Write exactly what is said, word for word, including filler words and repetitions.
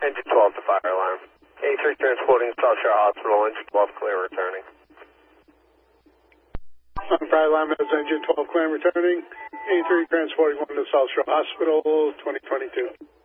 Engine twelve to fire alarm. A three transporting South Shore Hospital, engine twelve clear returning. On fire alarm is engine twelve clear returning. A three transporting one to South Shore Hospital, twenty twenty-two.